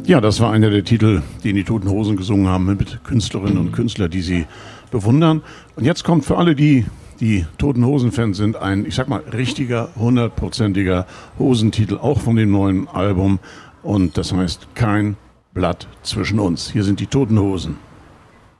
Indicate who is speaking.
Speaker 1: Ja, das war einer der Titel, den die Toten Hosen gesungen haben mit Künstlerinnen und Künstlern, die sie bewundern. Und jetzt kommt für alle, die Toten Hosen-Fans sind, ein, ich sag mal, richtiger, 100%iger Hosentitel, auch von dem neuen Album. Und das heißt Kein Blatt zwischen uns. Hier sind die Toten Hosen.